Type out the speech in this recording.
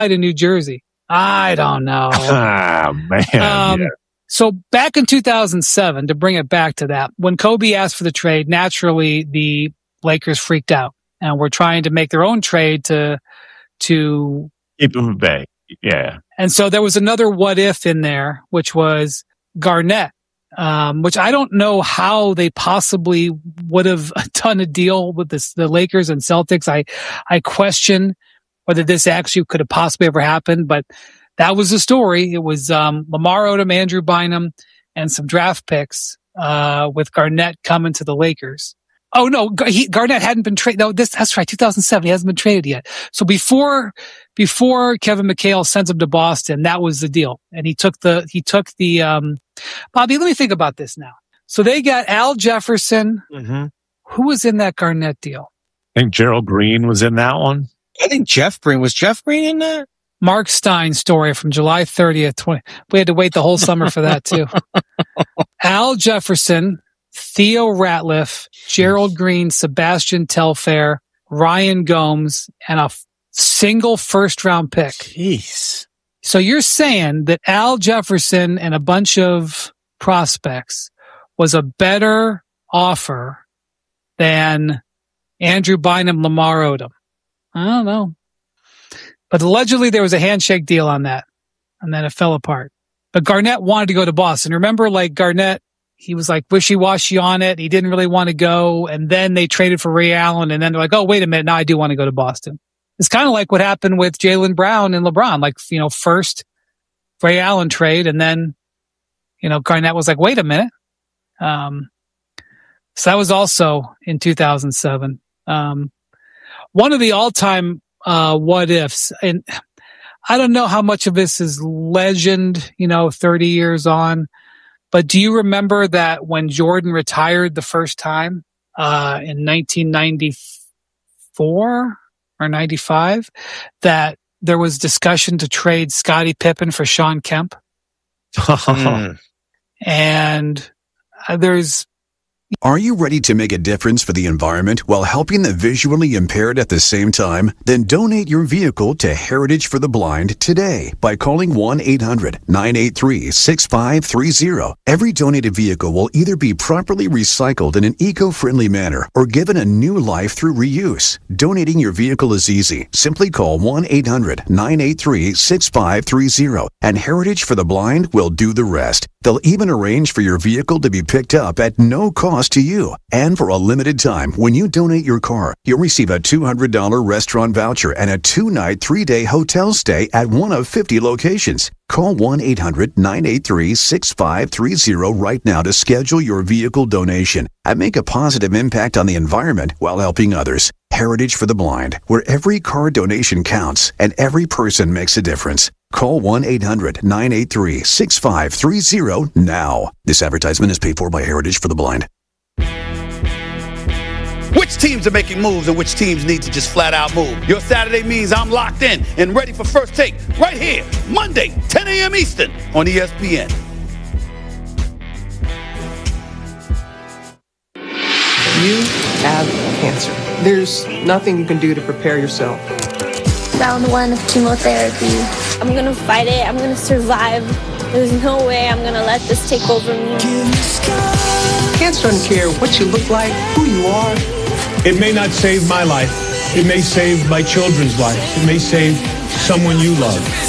in New Jersey? I don't know. Ah, man. Yeah. So back in 2007, to bring it back to that, when Kobe asked for the trade, naturally the Lakers freaked out and were trying to make their own trade to Keep him at bay. Yeah. And so there was another what if in there, which was Garnett, which I don't know how they possibly would have done a deal with the Lakers and Celtics. I question whether this actually could have possibly ever happened, but that was the story. It was Lamar Odom, Andrew Bynum, and some draft picks with Garnett coming to the Lakers. Oh no, Garnett hadn't been traded. No, that's right. 2007. He hasn't been traded yet. So before Kevin McHale sends him to Boston, that was the deal. And he took the Bobby, let me think about this now. So they got Al Jefferson. Mm-hmm. Who was in that Garnett deal? I think Gerald Green was in that one. I think was Jeff Green in that? Mark Stein story from July 30th. We had to wait the whole summer for that too. Al Jefferson, Theo Ratliff, Gerald Green, Sebastian Telfair, Ryan Gomes, and a single first-round pick. Jeez. So you're saying that Al Jefferson and a bunch of prospects was a better offer than Andrew Bynum, Lamar Odom? I don't know. But allegedly there was a handshake deal on that, and then it fell apart. But Garnett wanted to go to Boston. Remember, like Garnett, he was like wishy-washy on it. He didn't really want to go. And then they traded for Ray Allen. And then they're like, oh, wait a minute. Now I do want to go to Boston. It's kind of like what happened with Jaylen Brown and LeBron. Like, first Ray Allen trade. And then, Garnett was like, wait a minute. So that was also in 2007. One of the all-time what ifs. And I don't know how much of this is legend, 30 years on. But do you remember that when Jordan retired the first time in 1994 or 95, that there was discussion to trade Scottie Pippen for Shawn Kemp? And there's... Are you ready to make a difference for the environment while helping the visually impaired at the same time? Then donate your vehicle to Heritage for the Blind today by calling 1-800-983-6530. Every donated vehicle will either be properly recycled in an eco-friendly manner or given a new life through reuse. Donating your vehicle is easy. Simply call 1-800-983-6530 and Heritage for the Blind will do the rest. They'll even arrange for your vehicle to be picked up at no cost to you. And for a limited time, when you donate your car, you'll receive a $200 restaurant voucher and a 2-night, 3-day hotel stay at one of 50 locations. Call 1-800-983-6530 right now to schedule your vehicle donation and make a positive impact on the environment while helping others. Heritage for the Blind, where every car donation counts and every person makes a difference. Call 1-800-983-6530 now. This advertisement is paid for by Heritage for the Blind. Which teams are making moves and which teams need to just flat out move? Your Saturday means I'm locked in and ready for First Take right here, Monday, 10 a.m. Eastern on ESPN. You have cancer. There's nothing you can do to prepare yourself. Round 1 of chemotherapy. I'm gonna fight it. I'm gonna survive. There's no way I'm gonna let this take over me. Cancer doesn't care what you look like, who you are. It may not save my life. It may save my children's lives. It may save someone you love.